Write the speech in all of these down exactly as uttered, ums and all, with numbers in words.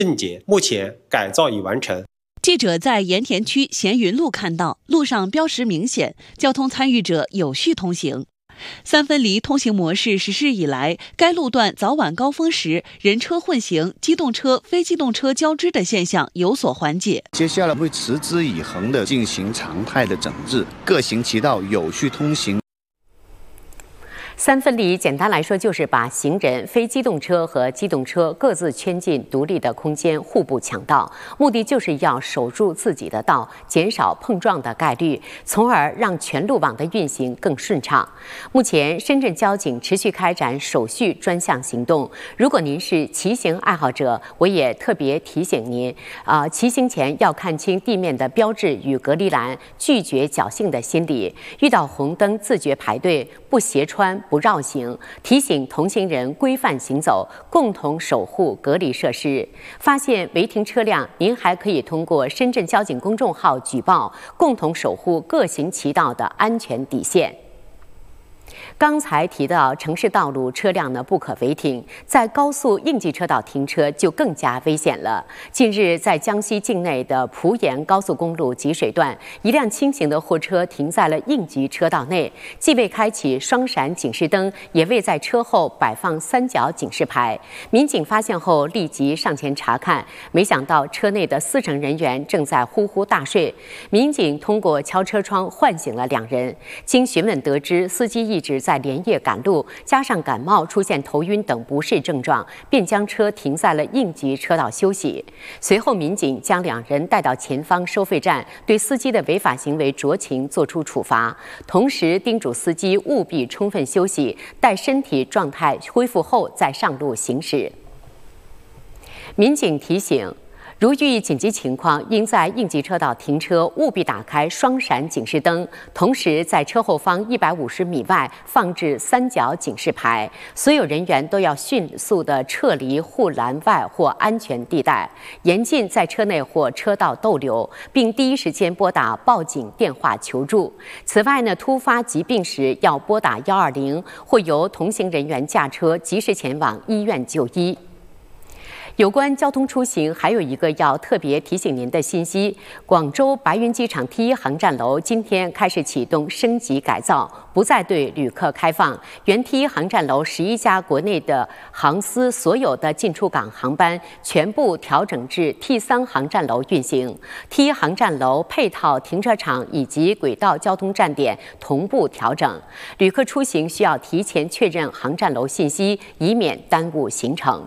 症结，目前改造已完成。 记者在盐田区咸云路看到，路上标识明显，交通参与者有序通行。三分离通行模式实施以来，该路段早晚高峰时人车混行、机动车、非机动车交织的现象有所缓解。 接下来会持之以恒地进行常态的整治，各行其道，有序通行。 三分离简单来说就是把行人、非机动车和机动车各自圈进独立的空间，互不抢道，目的就是要守住自己的道，减少碰撞的概率，从而让全路网的运行更顺畅。目前，深圳交警持续开展手续专项行动。如果您是骑行爱好者，我也特别提醒您，啊、呃，骑行前要看清地面的标志与隔离栏，拒绝侥幸的心理。遇到红灯自觉排队，不斜穿。不绕行，提醒同行人规范行走，共同守护隔离设施。发现违停车辆，您还可以通过深圳交警公众号举报，共同守护各行其道的安全底线。刚才提到城市道路车辆呢不可违停，在高速应急车道停车就更加危险了。近日，在江西境内的蒲盐高速公路集水段，一辆轻型的货车停在了应急车道内，既未开启双闪警示灯，也未在车后摆放三角警示牌。民警发现后立即上前查看，没想到车内的司乘人员正在呼呼大睡。民警通过敲车窗唤醒了两人。经询问得知，司机一直在在连夜赶路，加上感冒、出现头晕等不适症状，便将车停在了应急车道休息。随后，民警将两人带到前方收费站，对司机的违法行为酌情作出处罚，同时叮嘱司机务必充分休息，待身体状态恢复后再上路行驶。民警提醒，如遇紧急情况，应在应急车道停车，务必打开双闪警示灯，同时在车后方一百五十米外放置三角警示牌。所有人员都要迅速地撤离护栏外或安全地带，严禁在车内或车道逗留，并第一时间拨打报警电话求助。此外呢，突发疾病时要拨打一二零，或由同行人员驾车及时前往医院就医。有关交通出行，还有一个要特别提醒您的信息：广州白云机场 T 一航站楼今天开始启动升级改造，不再对旅客开放。原 T 一航站楼十一家国内的航司所有的进出港航班全部调整至 T 三航站楼运行。T 一航站楼配套停车场以及轨道交通站点同步调整，旅客出行需要提前确认航站楼信息，以免耽误行程。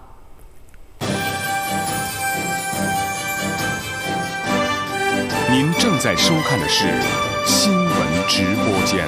您正在收看的是新闻直播间。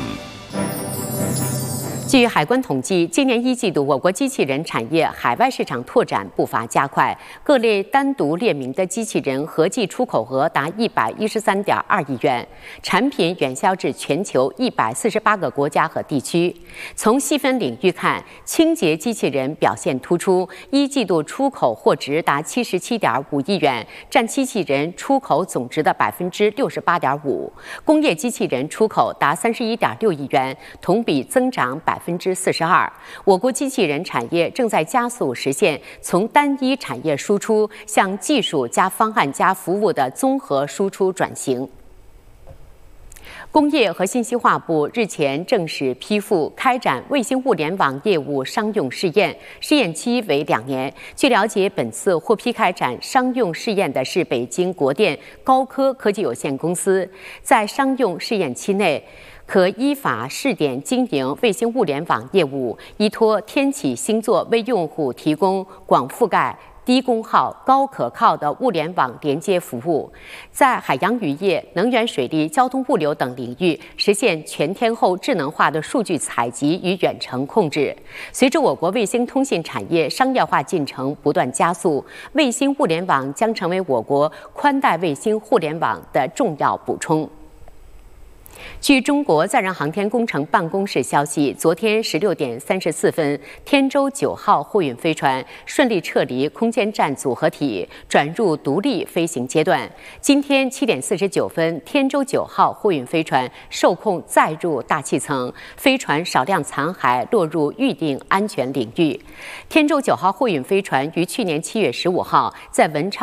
据海关统计，今年一季度我国机器人产业海外市场拓展步伐加快，各类单独列明的机器人合计出口额达一百一十三点二亿元，产品远销至全球一百四十八个国家和地区。从细分领域看，清洁机器人表现突出，一季度出口货值达七十七点五亿元，占机器人出口总值的百分之六十八点五。工业机器人出口达三十一点六亿元，同比增长百。百分之四十二，我国机器人产业正在加速实现从单一产业输出向技术加方案加服务的综合输出转型。工业和信息化部日前正式批复开展卫星物联网业务商用试验，试验期为两年。据了解，本次获批开展商用试验的是北京国电高科科技有限公司，在商用试验期内，可依法试点经营卫星物联网业务，依托天启星座为用户提供广覆盖、低功耗、高可靠的物联网连接服务，在海洋渔业、能源水利、交通物流等领域实现全天候智能化的数据采集与远程控制。随着我国卫星通信产业商业化进程不断加速，卫星物联网将成为我国宽带卫星互联网的重要补充。据中国载人航天工程办公室消息，昨天十六点三十四分，天舟九号货运飞船顺利撤离空间站组合体，转入独立飞行阶段。今天七点四十九分，天舟九号货运飞船受控载入大气层，飞船少量残骸落入预定安全领域。天舟九号货运飞船于去年七月十五号在文昌